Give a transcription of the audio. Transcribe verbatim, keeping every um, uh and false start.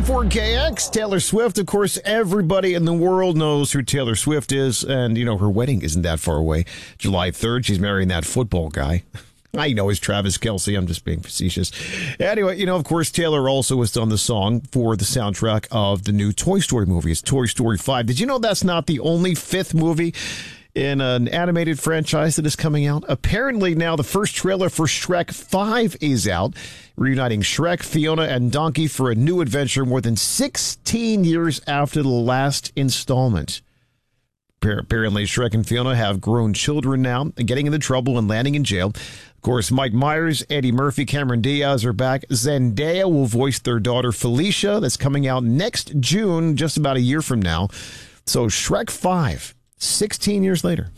four K X, Taylor Swift. Of course, everybody in the world knows who Taylor Swift is. And, you know, her wedding isn't that far away. July third, she's marrying that football guy. I know it's Travis Kelce. I'm just being facetious. Anyway, you know, of course, Taylor also has done the song for the soundtrack of the new Toy Story movie. It's Toy Story five. Did you know that's not the only fifth movie in an animated franchise that is coming out? Apparently now the first trailer for Shrek five is out, reuniting Shrek, Fiona, and Donkey for a new adventure more than sixteen years after the last installment. Apparently Shrek and Fiona have grown children now, getting into trouble and landing in jail. Of course, Mike Myers, Eddie Murphy, Cameron Diaz are back. Zendaya will voice their daughter Felicia. That's coming out next June, just about a year from now. So Shrek five, sixteen years later.